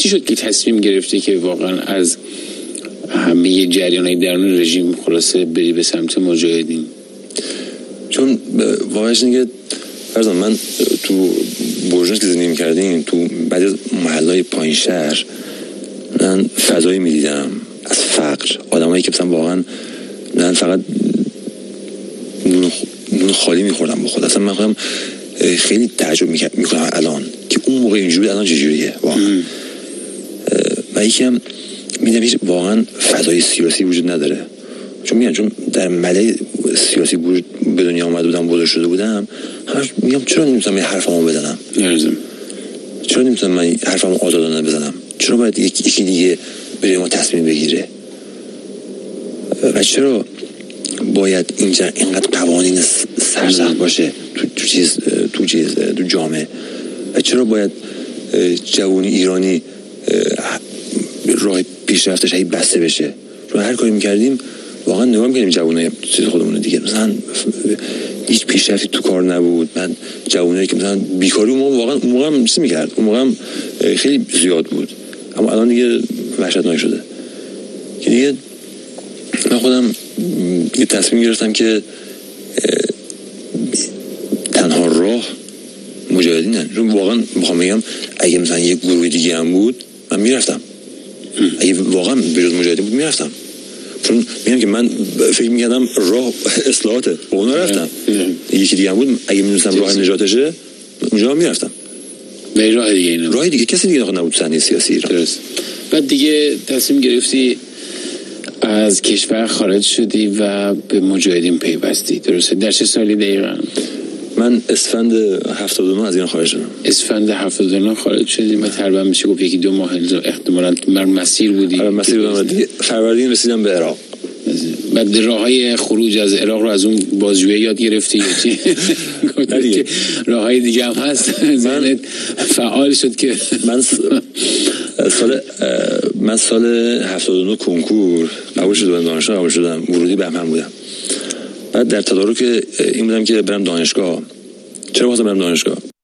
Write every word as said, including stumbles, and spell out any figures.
چی شد که تصمیم گرفتی که واقعا از همه جریان‌های درون رژیم خلاصه بری به سمت مجاهدین؟ چون واقعاش اینه که فرضاً من تو برژنس که زندگی می‌کردیم تو بعضی از محله‌های پایین شهر من فضایی می‌دیدم از فقر، آدمایی که مثلا واقعا من فقط نون خالی می‌خوردم با خود. اصلا من خودم خیلی تعجب می‌کنم الان که اون موقع اینجوری الان چجوریه واقعا. و یکم می‌دونم هیچ واقعا فضای سیاسی وجود نداره. چون میگم چون در ملأ سیاسی وجود به دنیا اومده بودم، بزرگ شده بودم، همش میگم چرا نمیتونم حرفمو بزنم؟ نرزم. چرا نمیتونم من حرفمو آزادانه بزنم؟ چرا باید یکی دیگه بره ما تصمیم بگیره؟ و چرا باید اینجا اینقدر قوانین سرسخت باشه تو تو چیز تو چیز تو جامعه؟ و چرا باید جوانی ایرانی راه پیشرفتش هی بسته بشه؟ چون هر کاری میکردیم واقعا نگاه میکنیم جوانای چیز خودمون دیگه، مثلا هیچ پیشرفتی تو کار نبود. من جوانایی که مثلا بیکاری اون موقع واقعا اون موقع هم چیز میکرد، اون موقع هم خیلی زیاد بود، اما الان دیگه وحشتناک شده که دیگه من خودم یه تصمیم گرفتم که تنها راه مجاهدینن. چون واقعا میخوام بگم اگه مثلا یه گروه دیگه هم بود من میرفتم، اگه واقعا بجز مجاهدین بود میرفتم. چون میگم که من فکر میکردم راه اصلاحاته، اونا رفتم. یکی دیگه هم بود اگه میدونستم راه نجاتشه اونجا میرفتم. به راه دیگه اینا راه دیگه کسی دیگه نبود صحنه سیاسی ایران. درست. بعد دیگه تصمیم گرفتی از کشور خارج شدی و به مجاهدین پیوستی، درسته؟ در چه سالی دقیقاً؟ من اسفند هفتاد و نه از ایران خارج شدم. اسفند هفتاد و نه خارج شدی و تقریبا میشه گفت یکی دو ماه احتمالاً بر مسیر بودی. آره مسیر بودم دیگه. فروردین رسیدم به عراق. بعد راههای خروج از عراق رو از اون بازجویی یاد گرفتی یا چی؟ که راههای دیگه هم هست. من فعال شد که من سال من سال هفتاد و نه کنکور قبول شدم، دانشگاه قبول شدم، ورودی بهمن بودم. بعد در تدارک این بودم که برم دانشگاه. چرا واسه برم دانشگاه؟